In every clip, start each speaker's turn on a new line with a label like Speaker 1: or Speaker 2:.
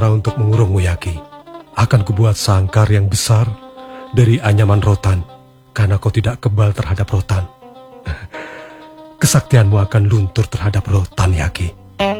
Speaker 1: untuk mengurungmu, Yaki. Akan kubuat sangkar yang besar dari anyaman rotan, karena kau tidak kebal terhadap rotan. Kesaktianmu akan luntur terhadap rotan, Yaki.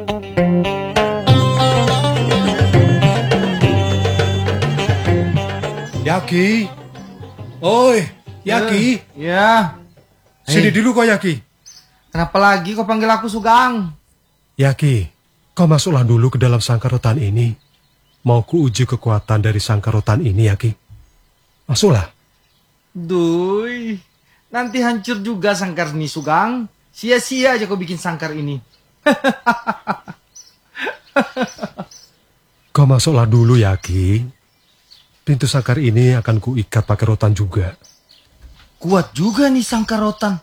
Speaker 1: Yaki, oi, Yaki.
Speaker 2: Ya.
Speaker 1: Sini dulu kau, Yaki.
Speaker 2: Kenapa lagi kau panggil aku Sugeng?
Speaker 1: Yaki, kau masuklah dulu ke dalam sangkar rotan ini. Mau ku uji kekuatan dari sangkar rotan ini, Yaki. Masuklah.
Speaker 2: Duy, nanti hancur juga sangkar ini, Sugeng. Sia-sia aja kau bikin sangkar ini.
Speaker 1: Kau masuklah dulu, Yaki. Pintu sangkar ini akan kuikat pakai rotan juga.
Speaker 2: Kuat juga nih sangkar rotan.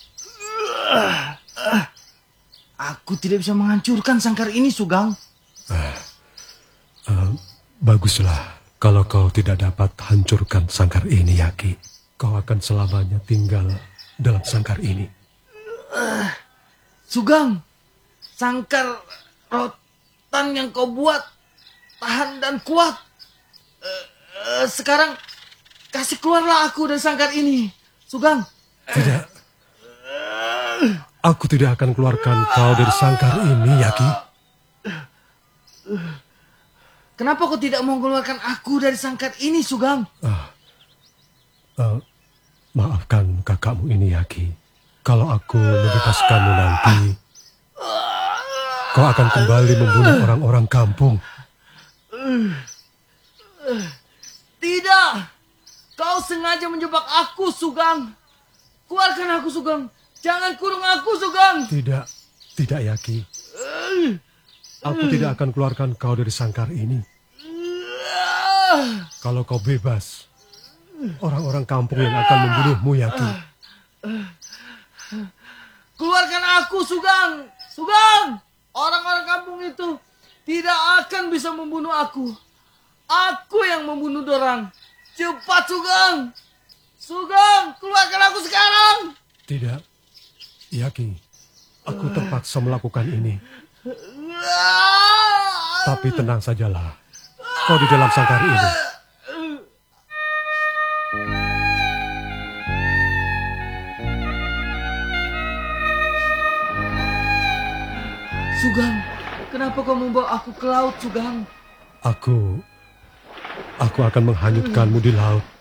Speaker 2: Aku tidak bisa menghancurkan sangkar ini, Sugeng.
Speaker 1: Baguslah kalau kau tidak dapat hancurkan sangkar ini, Yaki. Kau akan selamanya tinggal dalam sangkar ini.
Speaker 2: Sugeng, sangkar rotan yang kau buat tahan dan kuat. Sekarang kasih keluarlah aku dari sangkar ini, Sugeng.
Speaker 1: Tidak. Aku tidak akan keluarkan kau dari sangkar ini, Yaki.
Speaker 2: Kenapa kau tidak mau mengeluarkan aku dari sangkar ini, Sugeng?
Speaker 1: Maafkan kakakmu ini, Yaki. Kalau aku membebaskanmu nanti, kau akan kembali membunuh orang-orang kampung.
Speaker 2: Tidak. Kau sengaja menjebak aku, Sugeng. Keluarkan aku, Sugeng. Jangan kurung aku, Sugeng.
Speaker 1: Tidak, Yaki. Aku tidak akan keluarkan kau dari sangkar ini. Kalau kau bebas, orang-orang kampung yang akan membunuhmu, Yaki.
Speaker 2: Keluarkan aku, Sugeng. Sugeng, orang-orang kampung itu tidak akan bisa membunuh aku. Aku yang membunuh dorang. Cepat, Sugeng. Sugeng, keluarkan aku sekarang.
Speaker 1: Tidak, Yaki. Aku terpaksa melakukan ini. Tapi tenang sajalah. Kau di dalam sangkar ini.
Speaker 2: Sugeng, kenapa kau membawa aku ke laut, Sugeng?
Speaker 1: Aku akan menghanyutkanmu di laut.